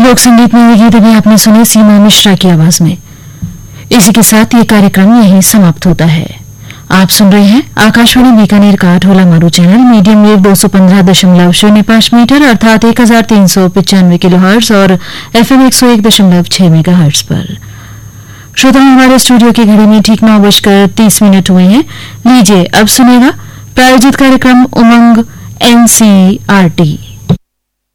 लोक संगीत में ये गीत अभी आपने सुने सीमा मिश्रा की आवाज में। इसी के साथ ये कार्यक्रम यहीं समाप्त होता है। आप सुन रहे हैं आकाशवाणी बीकानेर का ढोला मारू चैनल मीडियम वेव 215.05 मीटर अर्थात 1395 किलोहर्ट्ज और FM 101.6 मेगाहर्ट्ज पर। श्रोताओं, हमारे स्टूडियो की घड़ी में ठीक 9:30 हुए हैं। लीजिए अब सुनेगा प्रायोजित कार्यक्रम उमंग NCERT।